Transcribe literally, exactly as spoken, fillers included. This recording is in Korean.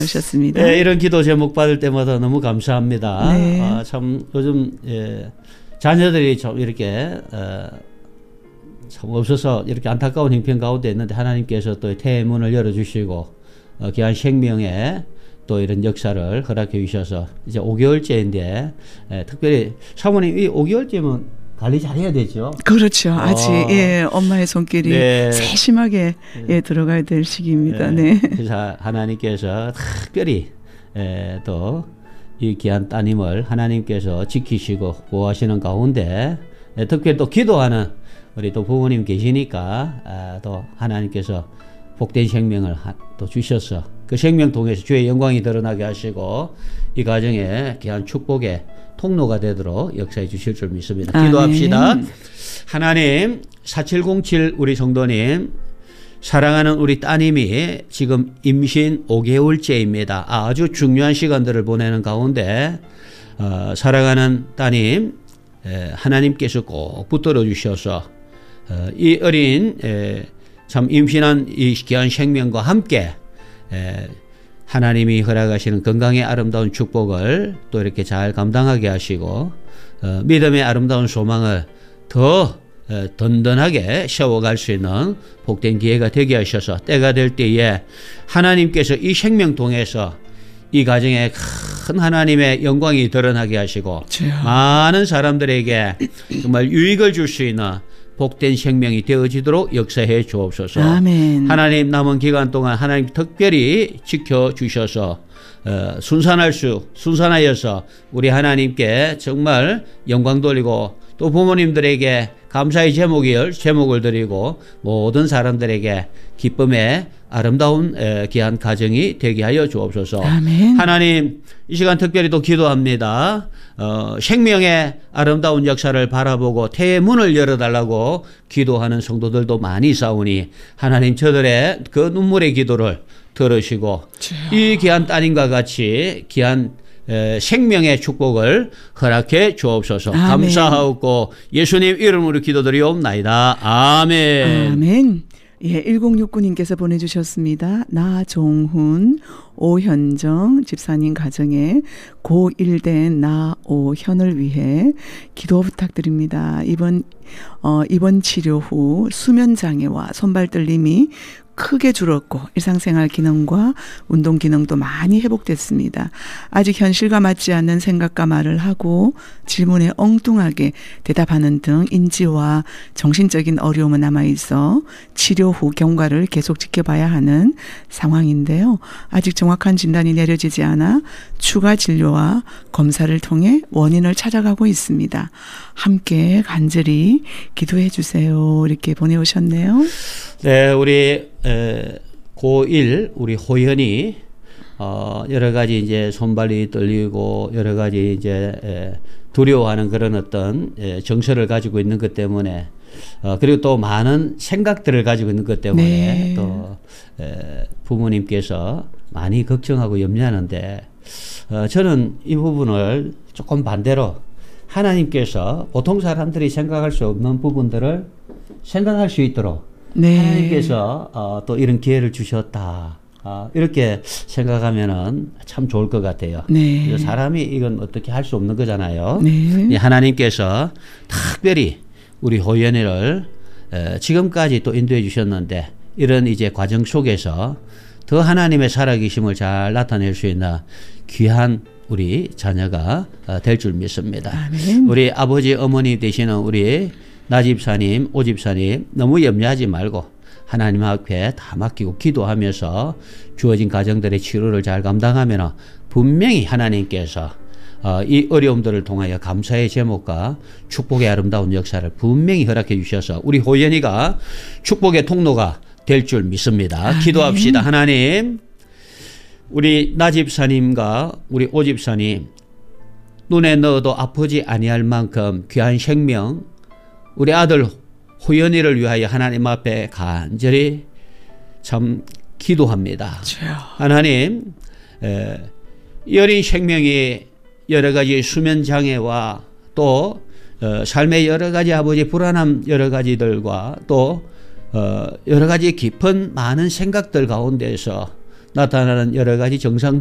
하셨습니다. 네, 이런 기도 제목 받을 때마다 너무 감사합니다. 네. 아, 참 요즘 예, 자녀들이 좀 이렇게 어, 참 없어서 이렇게 안타까운 형편 가운데 있는데 하나님께서 또 태문을 열어주시고 어, 귀한 생명에 또 이런 역사를 허락해 주셔서 이제 오 개월째인데 예, 특별히 사모님 이 오 개월째면 관리 잘해야 되죠. 그렇죠. 아직 어. 예, 엄마의 손길이 네. 세심하게 예, 들어가야 될 시기입니다. 네. 네. 그래서 하나님께서 특별히 또 이 귀한 따님을 하나님께서 지키시고 보호하시는 가운데 예, 특별히 또 기도하는 우리 또 부모님 계시니까 아, 또 하나님께서 복된 생명을 하, 또 주셔서 그 생명 통해서 주의 영광이 드러나게 하시고 이 가정에 귀한 축복의 통로가 되도록 역사해 주실 줄 믿습니다. 아멘. 기도합시다. 하나님, 사칠공칠 우리 성도님, 사랑하는 우리 따님이 지금 임신 오 개월째입니다. 아주 중요한 시간들을 보내는 가운데 어, 사랑하는 따님, 에, 하나님께서 꼭 붙들어 주셔서 어, 이 어린 에, 참 임신한 이 귀한 생명과 함께 에, 하나님이 허락하시는 건강의 아름다운 축복을 또 이렇게 잘 감당하게 하시고 어, 믿음의 아름다운 소망을 더 어, 든든하게 세워갈 수 있는 복된 기회가 되게 하셔서 때가 될 때에 하나님께서 이 생명 통해서 이 가정에 큰 하나님의 영광이 드러나게 하시고 주여. 많은 사람들에게 정말 유익을 줄 수 있는 복된 생명이 되어지도록 역사해 주옵소서. 아멘. 하나님 남은 기간 동안 하나님 특별히 지켜주셔서 어, 순산할 수 순산하여서 우리 하나님께 정말 영광 돌리고 또 부모님들에게 감사의 제목을, 제목을 드리고 모든 사람들에게 기쁨의 아름다운 에, 귀한 가정이 되게 하여 주옵소서. 아멘. 하나님 이 시간 특별히 또 기도합니다. 어, 생명의 아름다운 역사를 바라보고 태의 문을 열어달라고 기도하는 성도들도 많이 있사오니 하나님 저들의 그 눈물의 기도를 들으시고 주여. 이 귀한 따님과 같이 귀한 에, 생명의 축복을 허락해 주옵소서. 아멘. 감사하옵고 예수님 이름으로 기도드리옵나이다. 아멘. 아멘. 예, 일공육구 님께서 보내주셨습니다. 나종훈, 오현정 집사님 가정에 고일 된 나오현을 위해 기도 부탁드립니다. 이번, 어, 입원 치료 후 수면 장애와 손발 떨림이 크게 줄었고 일상생활 기능과 운동 기능도 많이 회복됐습니다. 아직 현실과 맞지 않는 생각과 말을 하고 질문에 엉뚱하게 대답하는 등 인지와 정신적인 어려움은 남아있어 치료 후 경과를 계속 지켜봐야 하는 상황인데요. 아직 정확한 진단이 내려지지 않아 추가 진료와 검사를 통해 원인을 찾아가고 있습니다. 함께 간절히 기도해 주세요. 이렇게 보내오셨네요. 네, 우리 에, 고일 우리 호연이 어, 여러 가지 이제 손발이 떨리고 여러 가지 이제 에, 두려워하는 그런 어떤 에, 정서를 가지고 있는 것 때문에 어, 그리고 또 많은 생각들을 가지고 있는 것 때문에 네. 또 에, 부모님께서 많이 걱정하고 염려하는데 어, 저는 이 부분을 조금 반대로 하나님께서 보통 사람들이 생각할 수 없는 부분들을 생각할 수 있도록 네. 하나님께서 어, 또 이런 기회를 주셨다. 어, 이렇게 생각하면은 참 좋을 것 같아요. 네. 그래서 사람이 이건 어떻게 할 수 없는 거잖아요. 네. 예, 하나님께서 특별히 우리 호연이를 에, 지금까지 또 인도해 주셨는데 이런 이제 과정 속에서 더 하나님의 살아계심을 잘 나타낼 수 있는 귀한 우리 자녀가 될 줄 믿습니다. 아멘. 우리 아버지 어머니 되시는 우리 나 집사님, 오 집사님 너무 염려하지 말고 하나님 앞에 다 맡기고 기도하면서 주어진 가정들의 치료를 잘 감당하면 분명히 하나님께서 어, 이 어려움들을 통하여 감사의 제목과 축복의 아름다운 역사를 분명히 허락해 주셔서 우리 호연이가 축복의 통로가 될 줄 믿습니다. 아멘. 기도합시다. 하나님, 우리 나 집사님과 우리 오 집사님 눈에 넣어도 아프지 아니할 만큼 귀한 생명 우리 아들 호연이를 위하여 하나님 앞에 간절히 참 기도합니다. 주여. 하나님, 에, 이 어린 생명이 여러 가지 수면 장애와 또 어, 삶의 여러 가지 아버지 불안함 여러 가지들과 또 어, 여러 가지 깊은 많은 생각들 가운데서 나타나는 여러 가지 증상